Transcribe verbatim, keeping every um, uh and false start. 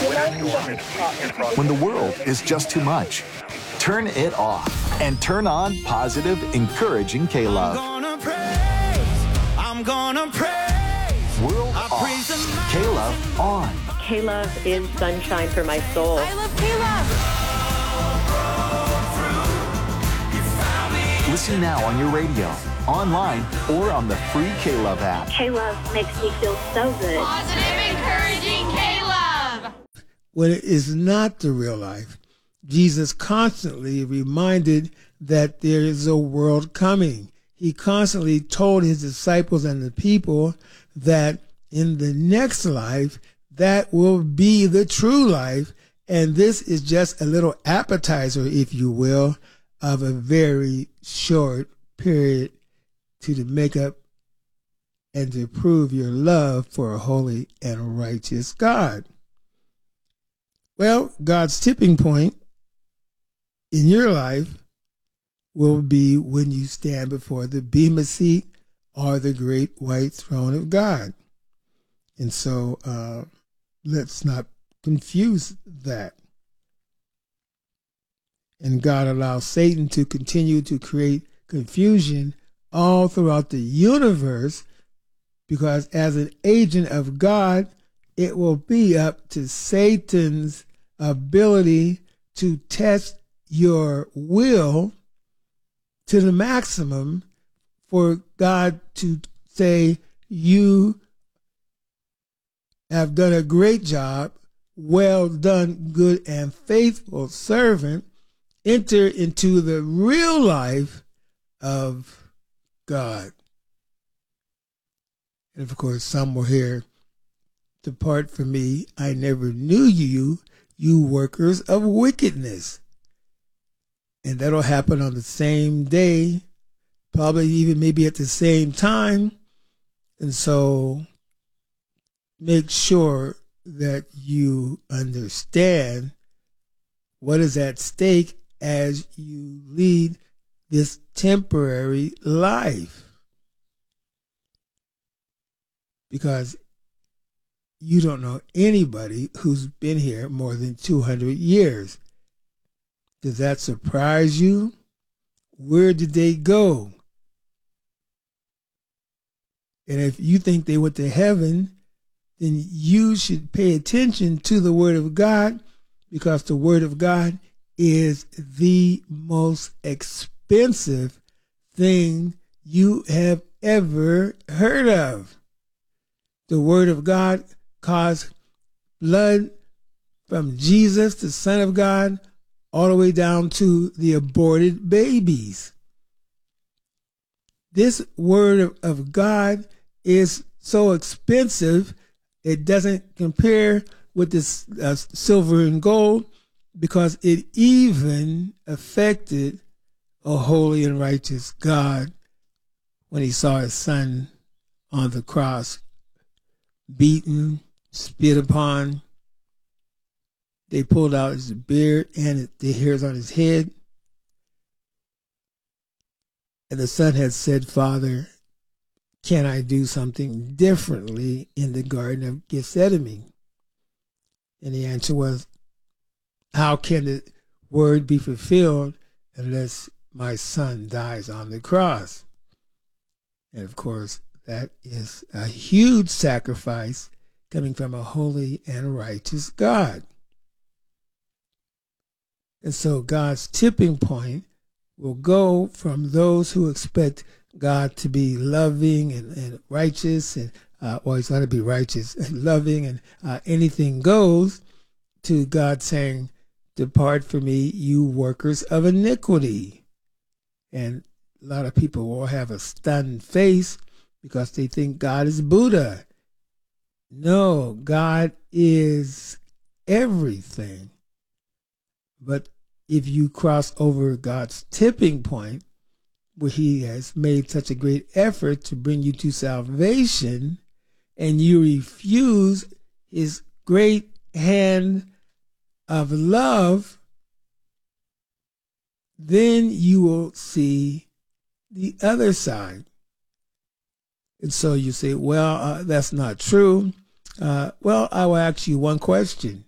When the world is just too much, turn it off and turn on positive, encouraging K-Love. I'm gonna praise, I'm gonna praise. World I off, praise the K-Love on. K-Love is sunshine for my soul. I love K-Love. Listen now on your radio, online, or on the free K-Love app. K-Love makes me feel so good. Positive, encouraging K-Love. When it is not the real life, Jesus constantly reminded that there is a world coming. He constantly told his disciples and the people that in the next life, that will be the true life. And this is just a little appetizer, if you will, of a very short period to to make up and to prove your love for a holy and righteous God. Well, God's tipping point in your life will be when you stand before the Bema seat or the great white throne of God. And so uh, let's not confuse that. And God allows Satan to continue to create confusion all throughout the universe, because as an agent of God, it will be up to Satan's ability to test your will to the maximum for God to say, you have done a great job, well done, good and faithful servant. Enter into the real life of God. And of course, some will hear, depart from me, I never knew you, you workers of wickedness. And that'll happen on the same day, probably even maybe at the same time. And so make sure that you understand what is at stake as you lead this temporary life. Because you don't know anybody who's been here more than two hundred years. Does that surprise you? Where did they go? And if you think they went to heaven, then you should pay attention to the Word of God, because the Word of God is the most expensive thing you have ever heard of. The Word of God cost blood from Jesus, the Son of God, all the way down to the aborted babies. This Word of, of God is so expensive, it doesn't compare with this uh, silver and gold, because it even affected a holy and righteous God when he saw his son on the cross, beaten, spit upon. They pulled out his beard and the hairs on his head. And the son had said, Father, can I do something differently in the Garden of Gethsemane? And the answer was, how can the word be fulfilled unless my son dies on the cross? And of course, that is a huge sacrifice coming from a holy and righteous God. And so God's tipping point will go from those who expect God to be loving and, and righteous, and uh, or he's going to be righteous and loving and uh, anything goes, to God saying, depart from me, you workers of iniquity. And a lot of people will have a stunned face because they think God is Buddha. No, God is everything. But if you cross over God's tipping point, where he has made such a great effort to bring you to salvation, and you refuse his great hand of love, then you will see the other side. And so you say, well, uh, that's not true. Uh, well, I will ask you one question.